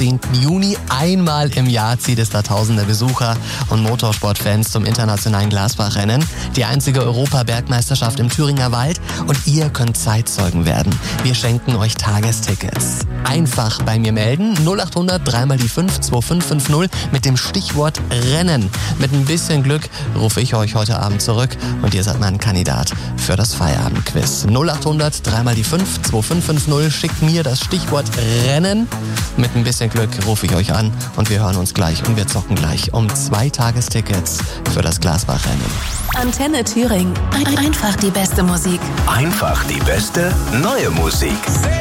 10. Juni. Einmal im Jahr zieht es da tausende Besucher und Motorsportfans zum internationalen Glasbachrennen. Die einzige Europabergmeisterschaft im Thüringer Wald und ihr könnt Zeitzeugen werden. Wir schenken euch Tagestickets. Einfach bei mir melden, 0800 3 mal die 5 2550 mit dem Stichwort Rennen. Mit ein bisschen Glück rufe ich euch heute Abend zurück und ihr seid mein Kandidat für das Feierabendquiz. 0800 3 mal die 5 2550, schickt mir das Stichwort Rennen. Mit ein bisschen Glück rufe ich euch an und wir hören uns gleich und wir zocken gleich um 2 Tagestickets für das Glasbachrennen. Antenne Thüringen. Einfach die beste Musik. Einfach die beste neue Musik.